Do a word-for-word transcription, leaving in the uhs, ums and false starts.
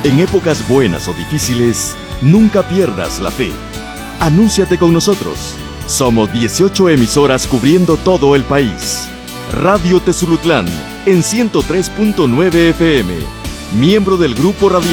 En épocas buenas o difíciles, nunca pierdas la fe. Anúnciate con nosotros. Somos dieciocho emisoras cubriendo todo el país. Radio Tezulutlán en ciento tres punto nueve F M, miembro del Grupo Radial